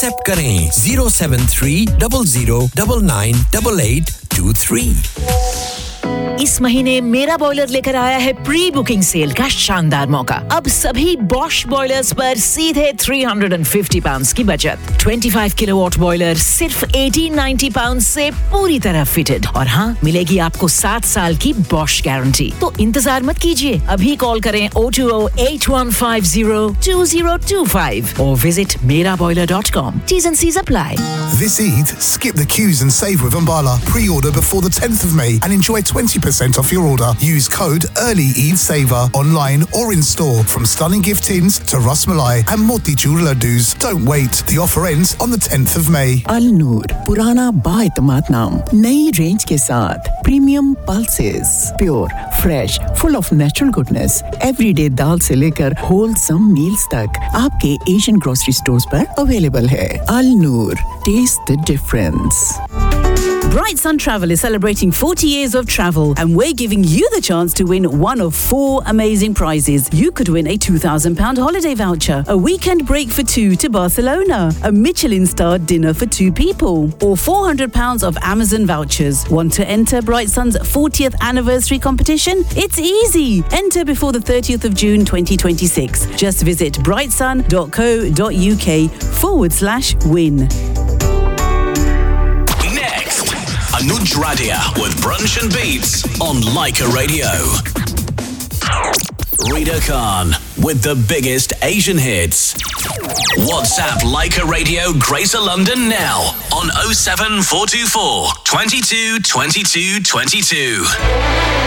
WhatsApp करें 07300998823। इस महीने मेरा बॉयलर लेकर आया है प्री बुकिंग सेल का शानदार मौका। अब सभी बॉश बॉयलर्स पर सीधे £350 की बचत। 25 किलोवाट बॉयलर सिर्फ £1890 से पूरी तरह फिटेड। और हाँ, मिलेगी आपको 7 साल की बॉश गारंटी। तो इंतजार मत कीजिए, अभी कॉल करें 02081502025 और visit meraboiler.com. T's and C's apply. This Eid, skip the queues and save with Umbala. Pre-order before the 10th of May and enjoy 20% off your order. Use code Early Eid Saver online or in store. From stunning gift tins to Ras Malai and Motichur laddus. Don't wait. The offer ends on the 10th of May. Al Noor, पुराना बाएतमाद नाम, नई range के साथ premium pulses, pure, fresh, full of natural goodness, everyday दाल से लेकर wholesome meals तक आपके Asian grocery stores पर अवेलेबल है। Al Noor, taste the difference. Bright Sun Travel is celebrating 40 years of travel, and we're giving you the chance to win one of 4 amazing prizes. You could win a £2,000 holiday voucher, a weekend break for 2 to Barcelona, a Michelin-starred dinner for 2 people, or £400 of Amazon vouchers. Want to enter Bright Sun's 40th anniversary competition? It's easy. Enter before the 30th of June 2026. Just visit brightsun.co.uk/win. Anuj Radia with Brunch and Beats on Leica Radio. Rita Khan with the biggest Asian hits. WhatsApp Leica Radio Greater London now on 07424 22 22 22.